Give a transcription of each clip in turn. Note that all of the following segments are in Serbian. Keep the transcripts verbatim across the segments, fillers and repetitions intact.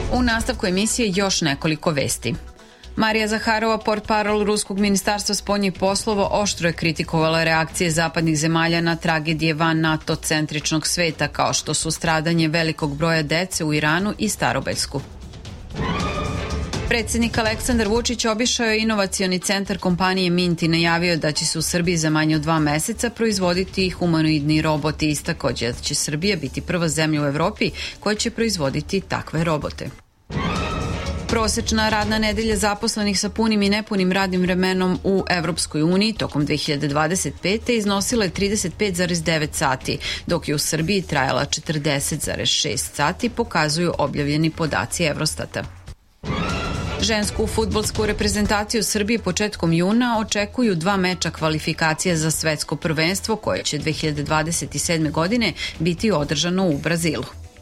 U nastavku emisije još nekoliko vesti. Marija Zaharova, portparol Ruskog ministarstva spoljnih poslova, oštro je kritikovala reakcije zapadnih zemalja na tragedije van NATO-centričnog sveta, kao što su stradanje velikog broja dece u Iranu i Starobeljsku. Predsednik Aleksandar Vučić obišao je inovacioni centar kompanije Mint i najavio da će se u Srbiji za manje od dva meseca proizvoditi humanoidni roboti. Istakao da će Srbija biti prva zemlja u Evropi koja će proizvoditi takve robote. Prosečna radna nedelja zaposlenih sa punim i nepunim radnim vremenom u Evropskoj uniji tokom dve hiljade dvadeset pete. iznosila je trideset pet zarez devet sati, dok je u Srbiji trajala četrdeset zarez šest sati, pokazuju objavljeni podaci Evrostata. Žensku fudbalsku reprezentaciju Srbije početkom juna očekuju dva meča kvalifikacija za svetsko prvenstvo koje će dve hiljade dvadeset sedme. godine biti održano u Brazilu.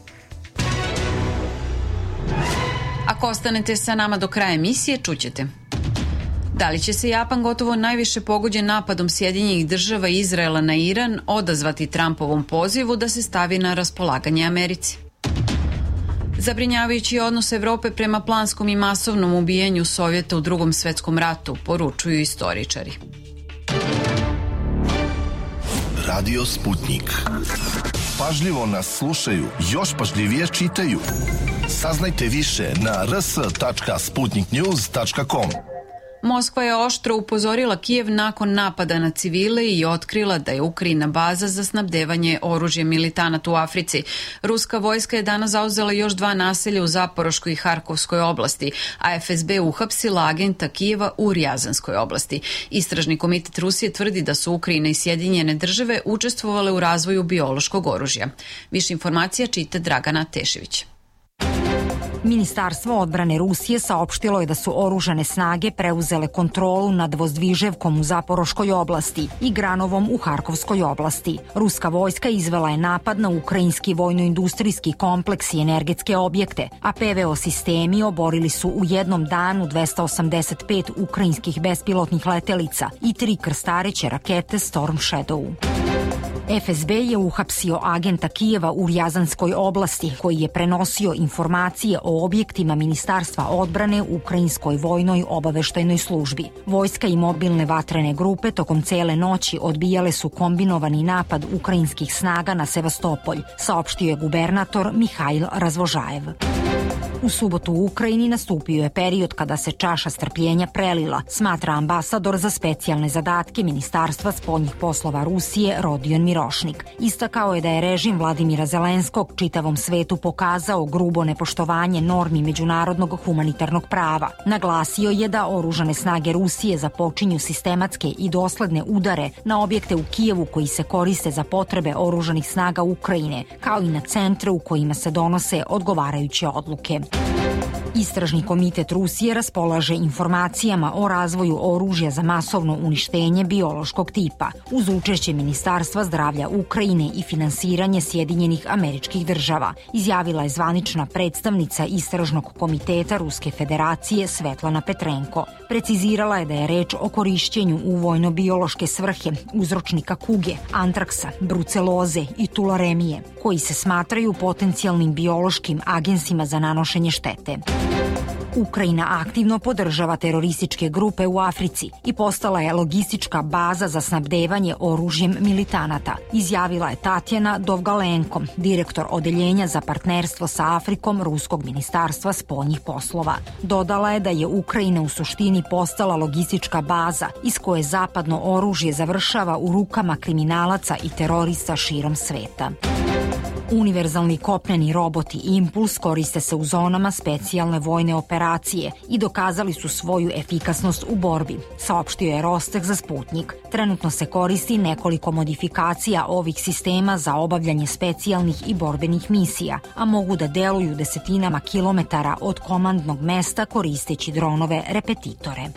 Ako ostanete sa nama do kraja emisije, čućete. Da li će se Japan, gotovo najviše pogođen napadom Sjedinjenih država i Izraela na Iran, odazvati Trumpovom pozivu da se stavi na raspolaganje Americi? Zabrinjavajući odnos Evrope prema planskom i masovnom ubijanju Sovjeta u Drugom svetskom ratu, poručuju istoričari. Radio Sputnik. Pažljivo nas slušaju, još pažljivije čitaju. Saznajte više na r s tačka sputnik news tačka com. Moskva je oštro upozorila Kijev nakon napada na civile i otkrila da je Ukrajina baza za snabdevanje oružjem militanata u Africi. Ruska vojska je danas zauzela još dva naselja u Zaporoškoj i Harkovskoj oblasti, a F S B uhapsila agenta Kijeva u Rjazanskoj oblasti. Istražni komitet Rusije tvrdi da su Ukrajina i Sjedinjene države učestvovale u razvoju biološkog oružja. Više informacija čita Dragana Tešević. Ministarstvo odbrane Rusije saopštilo je da su oružane snage preuzele kontrolu nad Vozdviževkom u Zaporoškoj oblasti i Granovom u Harkovskoj oblasti. Ruska vojska izvela je napad na ukrajinski vojno-industrijski kompleks i energetske objekte, a P V O sistemi oborili su u jednom danu dvesta osamdeset pet ukrajinskih bespilotnih letelica i tri krstareće rakete Storm Shadow. F S B je uhapsio agenta Kijeva u Rjazanskoj oblasti koji je prenosio informacije o objektima Ministarstva odbrane u Ukrajinskoj vojnoj obaveštajnoj službi. Vojska i mobilne vatrene grupe tokom cele noći odbijale su kombinovani napad ukrajinskih snaga na Sevastopolj, saopštio je gubernator Mihajl Razvožajev. U subotu u Ukrajini nastupio je period kada se čaša strpljenja prelila, smatra ambasador za specijalne zadatke Ministarstva spoljnih poslova Rusije Rodion Mirošnik. Istakao je da je režim Vladimira Zelenskog čitavom svetu pokazao grubo nepoštovanje normi međunarodnog humanitarnog prava. Naglasio je da oružane snage Rusije započinju sistematske i dosledne udare na objekte u Kijevu koji se koriste za potrebe oružanih snaga Ukrajine, kao i na centre u kojima se donose odgovarajuće odluke. Istražni komitet Rusije raspolaže informacijama o razvoju oružja za masovno uništenje biološkog tipa, uz učešće Ministarstva zdravlja Ukrajine i finansiranje Sjedinjenih Američkih Država, izjavila je zvanična predstavnica Istražnog komiteta Ruske federacije Svetlana Petrenko. Precizirala je da je reč o korišćenju u vojno-biološke svrhe uzročnika kuge, antraksa, bruceloze i tularemije, koji se smatraju potencijalnim biološkim agensima za nanošenje štete. Ukrajina aktivno podržava terorističke grupe u Africi i postala je logistička baza za snabdevanje oružjem militanata, izjavila je Tatjana Dovgalenko, direktor odeljenja za partnerstvo sa Afrikom Ruskog ministarstva spoljnih poslova. Dodala je da je Ukrajina u suštini postala logistička baza iz koje zapadno oružje završava u rukama kriminalaca i terorista širom sveta. Univerzalni kopneni roboti Impuls koriste se u zonama specijalne vojne operacije i dokazali su svoju efikasnost u borbi, saopštio je Rostek za Sputnik. Trenutno se koristi nekoliko modifikacija ovih sistema za obavljanje specijalnih i borbenih misija, a mogu da deluju desetinama kilometara od komandnog mesta koristeći dronove repetitore.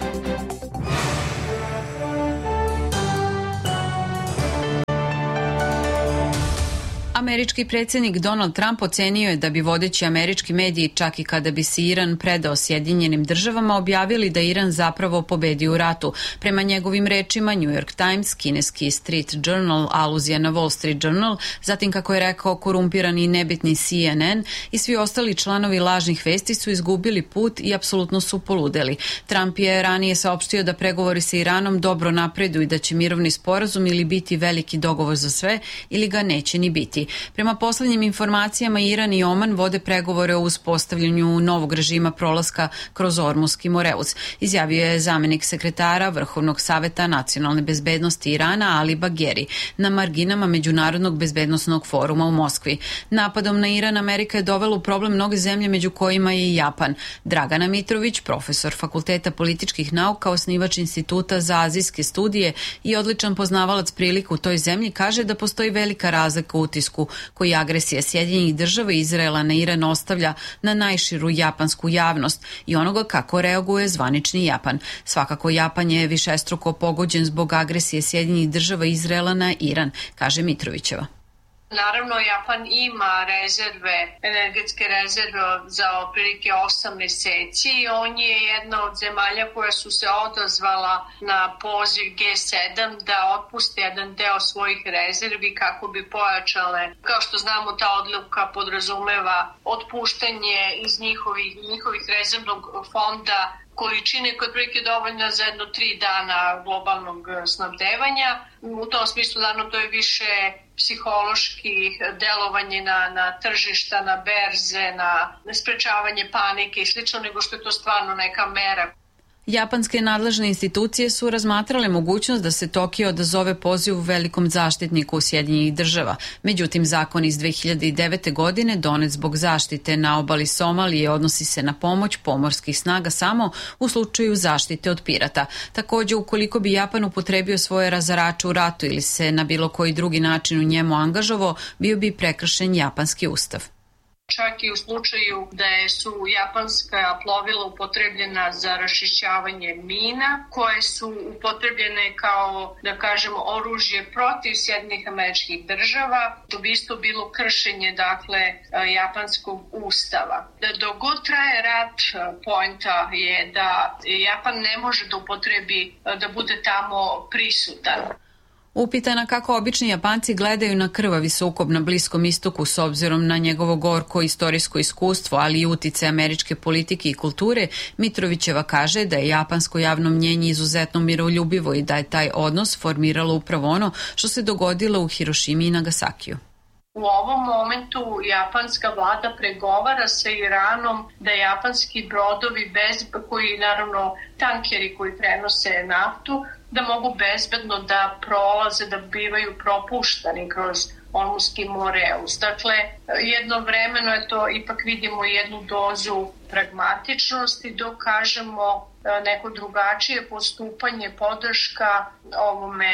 Američki predsjednik Donald Trump ocenio je da bi vodeći američki mediji, čak i kada bi se Iran predao Sjedinjenim državama, objavili da Iran zapravo pobedi u ratu. Prema njegovim rečima, New York Times, kineski Street Journal, aluzija na Wall Street Journal, zatim, kako je rekao, korumpirani i nebitni C N N i svi ostali članovi lažnih vesti su izgubili put i apsolutno su poludeli. Trump je ranije saopštio da pregovori sa Iranom dobro napreduju i da će mirovni sporazum ili biti veliki dogovor za sve ili ga neće ni biti. Prema poslednjim informacijama, Iran i Oman vode pregovore o uspostavljanju novog režima prolaska kroz Ormuski moreus, izjavio je zamenik sekretara Vrhovnog saveta nacionalne bezbednosti Irana Ali Bagheri na marginama Međunarodnog bezbednosnog foruma u Moskvi. Napadom na Iran Amerika je dovela u problem mnoge zemlje, među kojima je i Japan. Dragana Mitrović, profesor Fakulteta političkih nauka, osnivač Instituta za azijske studije i odličan poznavalac prilika u toj zemlji, kaže da postoji velika razlika u utisku koji agresija Sjedinjenih država i Izraela na Iran ostavlja na najširu japansku javnost i onoga kako reaguje zvanični Japan. Svakako Japan je višestruko pogođen zbog agresije Sjedinjenih država i Izraela na Iran, kaže Mitrovićeva. Naravno, Japan ima rezerve, energetske rezerve za otprilike osam meseci. On je jedna od zemalja koja su se odazvala na poziv G sedam da otpuste jedan deo svojih rezervi kako bi pojačale. Kao što znamo, ta odluka podrazumeva otpuštanje iz njihovih, njihovih rezervnog fonda količine koja je prilike dovoljna za jedno tri dana globalnog snabdevanja. U tom smislu, naravno, to je više psihološki delovanje na, na tržišta, na berze, na sprečavanje panike i slično, nego što je to stvarno neka mera. Japanske nadležne institucije su razmatrale mogućnost da se Tokio odazove pozivu velikom zaštitniku Sjedinjenih država. Međutim, zakon iz dve hiljade devete. godine, donet zbog zaštite na obali Somalije, odnosi se na pomoć pomorskih snaga samo u slučaju zaštite od pirata. Takođe, ukoliko bi Japan upotrebio svoje razarače u ratu ili se na bilo koji drugi način u njemu angažovao, bio bi prekršen japanski ustav. Čak i u slučaju da su japanska plovila upotrebljena za raščišćavanje mina, koje su upotrebljene kao, da kažemo, oružje protiv Sjedinjenih Američkih Država, to bi isto bilo kršenje, dakle, japanskog ustava. Dok god traje rat, poenta je da Japan ne može da upotrebi, da bude tamo prisutan. Upitana kako obični Japanci gledaju na krvavi sukob na Bliskom istoku s obzirom na njegovo gorko istorijsko iskustvo, ali i utice američke politike i kulture, Mitrovićeva kaže da je japansko javno mnjenje izuzetno miroljubivo i da je taj odnos formiralo upravo ono što se dogodilo u Hirošimi i Nagasakiju. U ovom momentu japanska vlada pregovara sa Iranom da japanski brodovi, bez, koji naravno tankeri koji prenose naftu, da mogu bezbedno da prolaze, da bivaju propuštani kroz Ormuski moreus. Dakle, jednovremeno je to, ipak vidimo jednu dozu pragmatičnosti, dok kažemo neko drugačije postupanje, podrška ovome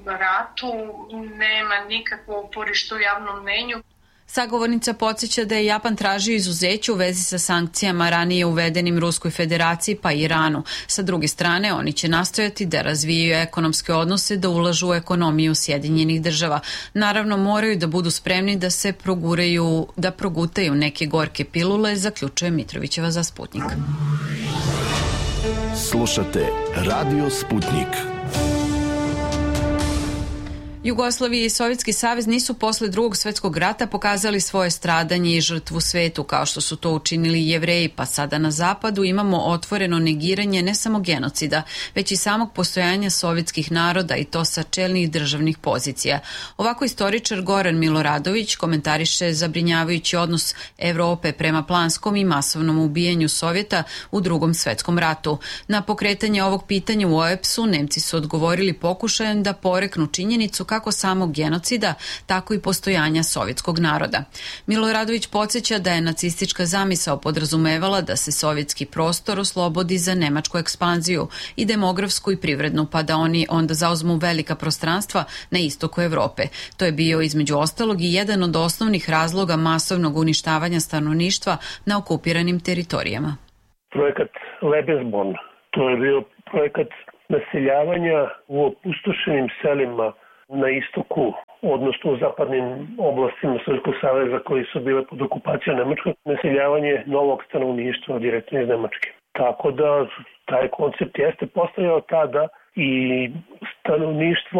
ratu nema nikakvo uporište u javnom mnenju. Sagovornica podsjeća da je Japan tražio izuzeće u vezi sa sankcijama ranije uvedenim Ruskoj federaciji pa i Iranu. Sa druge strane, oni će nastojati da razvijaju ekonomske odnose, da ulažu u ekonomiju Sjedinjenih država. Naravno, moraju da budu spremni da se proguraju, da progutaju neke gorke pilule, zaključuje Mitrovićeva za Sputnik. Slušate Radio Sputnik. Jugoslavija i Sovjetski savez nisu posle drugog svetskog rata pokazali svoje stradanje i žrtvu svetu kao što su to učinili Jevreji, pa sada na zapadu imamo otvoreno negiranje ne samo genocida, već i samog postojanja sovjetskih naroda i to sa čelnih državnih pozicija. Ovako istoričar Goran Miloradović komentariše zabrinjavajući odnos Evrope prema planskom i masovnom ubijanju Sovjeta u drugom svetskom ratu. Na pokretanje ovog pitanja u O E P S-u Nemci su odgovorili pokušajem da poreknu činjenicu kako samog genocida, tako i postojanja sovjetskog naroda. Miloradović podsjeća da je nacistička zamisao podrazumevala da se sovjetski prostor oslobodi za nemačku ekspanziju i demografsku i privrednu, pa da oni onda zauzmu velika prostranstva na istoku Evrope. To je bio između ostalog i jedan od osnovnih razloga masovnog uništavanja stanovništva na okupiranim teritorijama. Projekat Lebensborn, to je bio projekat naseljavanja u opustošenim selima na istoku odnosno u zapadnim oblastima Sovjetskog saveza koji su bile pod okupacijom Nemačke, naseljavanje novog stanovništva direktno iz Nemačke. Tako da taj koncept jeste postojao tada i stanovništvo